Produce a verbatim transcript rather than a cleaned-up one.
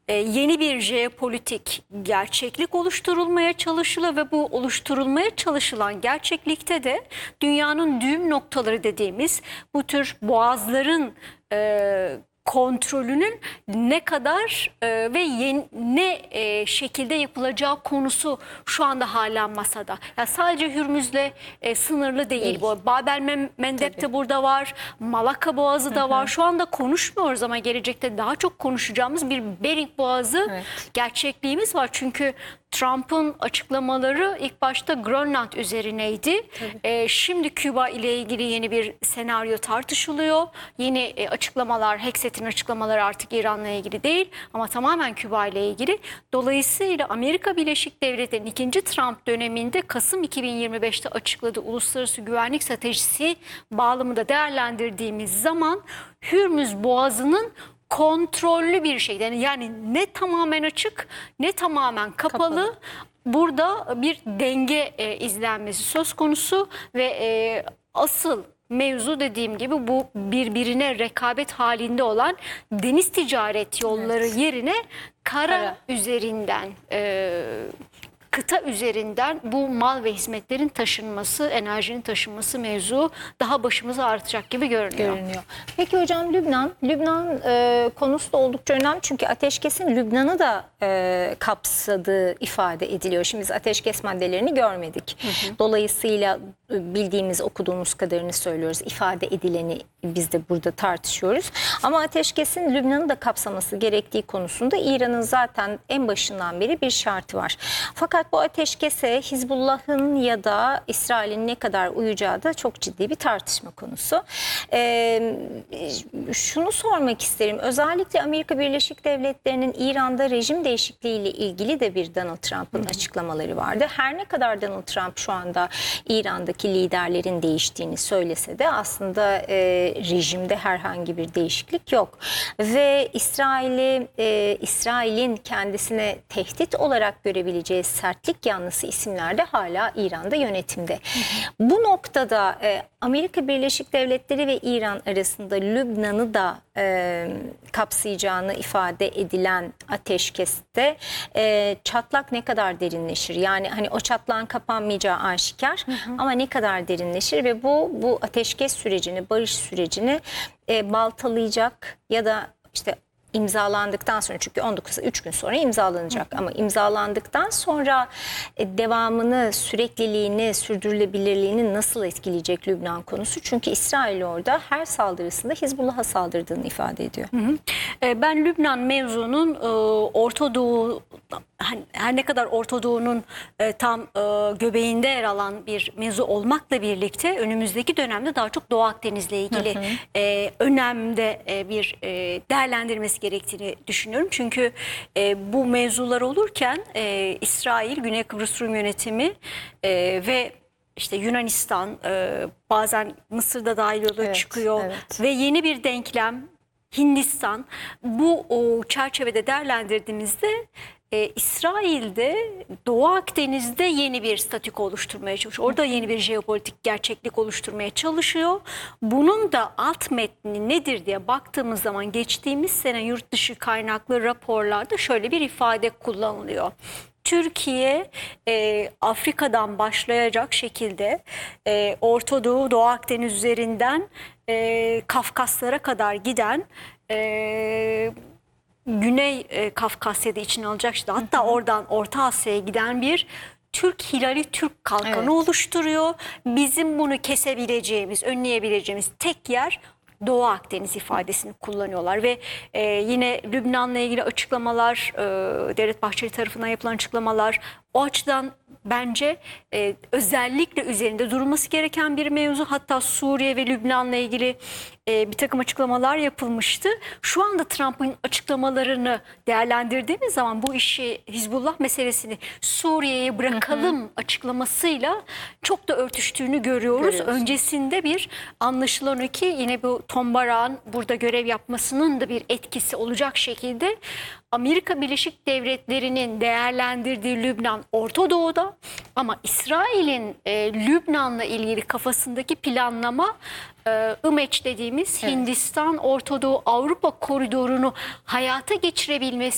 e, yeni bir jeopolitik gerçeklik oluşturulmaya çalışılıyor ve bu oluşturulmaya çalışılan gerçeklikte de dünyanın düğüm noktaları dediğimiz bu tür boğazların e, kontrolünün ne kadar e, ve yeni, ne e, şekilde yapılacağı konusu şu anda hala masada. Yani sadece Hürmüz'le e, sınırlı değil. değil. Bu Babel Mendeb de burada var. Malaka Boğazı da Hı -hı. var. Şu anda konuşmuyoruz ama gelecekte daha çok konuşacağımız bir Bering Boğazı evet. gerçekliğimiz var. Çünkü Trump'ın açıklamaları ilk başta Grönland üzerineydi. E, şimdi Küba ile ilgili yeni bir senaryo tartışılıyor. Yeni e, açıklamalar, Hexet'in açıklamaları artık İran'la ilgili değil ama tamamen Küba ile ilgili. Dolayısıyla Amerika Birleşik Devletleri'nin ikinci Trump döneminde Kasım iki bin yirmi beş'te açıkladığı uluslararası güvenlik stratejisi bağlamında değerlendirdiğimiz zaman Hürmüz Boğazı'nın kontrollü bir şey. Yani, yani ne tamamen açık ne tamamen kapalı. kapalı. Burada bir denge e, izlenmesi söz konusu ve e, asıl mevzu dediğim gibi bu birbirine rekabet halinde olan deniz ticaret yolları evet. yerine kara, kara. üzerinden e, kıta üzerinden bu mal ve hizmetlerin taşınması, enerjinin taşınması mevzu daha başımıza artacak gibi görünüyor. görünüyor. Peki hocam Lübnan, Lübnan e, konusu da oldukça önemli çünkü ateşkesin Lübnan'ı da e, kapsadığı ifade ediliyor. Şimdi biz ateşkes maddelerini görmedik. Hı hı. Dolayısıyla bildiğimiz, okuduğumuz kadarını söylüyoruz. İfade edileni biz de burada tartışıyoruz. Ama ateşkesin Lübnan'ı da kapsaması gerektiği konusunda İran'ın zaten en başından beri bir şartı var. Fakat bu ateşkese Hizbullah'ın ya da İsrail'in ne kadar uyacağı da çok ciddi bir tartışma konusu. Ee, şunu sormak isterim. Özellikle Amerika Birleşik Devletleri'nin İran'da rejim değişikliğiyle ilgili de bir Donald Trump'ın açıklamaları vardı. Her ne kadar Donald Trump şu anda İran'daki liderlerin değiştiğini söylese de aslında e, rejimde herhangi bir değişiklik yok. Ve İsrail'i e, İsrail'in kendisine tehdit olarak görebileceği sertlik yanlısı isimler de hala İran'da yönetimde. Hı hı. Bu noktada e, Amerika Birleşik Devletleri ve İran arasında Lübnan'ı da e, kapsayacağını ifade edilen ateşkeste e, çatlak ne kadar derinleşir? Yani hani o çatlağın kapanmayacağı aşikar hı hı. ama ne kadar derinleşir ve bu bu ateşkes sürecini, barış sürecini e, baltalayacak ya da işte imzalandıktan sonra, çünkü on dokuz'a üç gün sonra imzalanacak, hı hı. ama imzalandıktan sonra e, devamını, sürekliliğini, sürdürülebilirliğini nasıl etkileyecek Lübnan konusu? Çünkü İsrail orada her saldırısında Hizbullah'a saldırdığını ifade ediyor. Hı hı. E, ben Lübnan mevzunun e, Orta Doğu, hani her ne kadar Orta Doğu'nun e, tam e, göbeğinde yer alan bir mevzu olmakla birlikte önümüzdeki dönemde daha çok Doğu Akdeniz'le ilgili hı hı. E, önemde e, bir e, değerlendirmesi gerektiğini düşünüyorum. Çünkü e, bu mevzular olurken e, İsrail, Güney Kıbrıs Rum Yönetimi e, ve işte Yunanistan, e, bazen Mısır'da dahil oluyor, evet, çıkıyor evet. ve yeni bir denklem Hindistan, bu o çerçevede değerlendirdiğimizde Ee, İsrail'de Doğu Akdeniz'de yeni bir statük oluşturmaya çalışıyor. Orada yeni bir jeopolitik gerçeklik oluşturmaya çalışıyor. Bunun da alt metni nedir diye baktığımız zaman geçtiğimiz sene yurt dışı kaynaklı raporlarda şöyle bir ifade kullanılıyor. Türkiye e, Afrika'dan başlayacak şekilde e, Orta Doğu, Doğu Akdeniz üzerinden e, Kafkaslara kadar giden e, Güney e, Kafkasya'da içine alacak işte. Hatta hı hı. oradan Orta Asya'ya giden bir Türk hilali, Türk kalkanı evet. oluşturuyor. Bizim bunu kesebileceğimiz, önleyebileceğimiz tek yer Doğu Akdeniz ifadesini kullanıyorlar ve e, yine Lübnan'la ilgili açıklamalar, e, Devlet Bahçeli tarafından yapılan açıklamalar o açıdan bence e, özellikle üzerinde durulması gereken bir mevzu. Hatta Suriye ve Lübnan'la ilgili e, bir takım açıklamalar yapılmıştı. Şu anda Trump'ın açıklamalarını değerlendirdiğimiz zaman bu işi, Hizbullah meselesini Suriye'ye bırakalım hı hı. açıklamasıyla çok da örtüştüğünü görüyoruz. Görüyoruz. Öncesinde bir anlaşılan ki yine bu Tom Barak'ın burada görev yapmasının da bir etkisi olacak şekilde Amerika Birleşik Devletleri'nin değerlendirdiği Lübnan Orta Doğu'da ama İsrail'in e, Lübnan'la ilgili kafasındaki planlama e, IMEC dediğimiz evet. Hindistan, Orta Doğu, Avrupa koridorunu hayata geçirebilmesi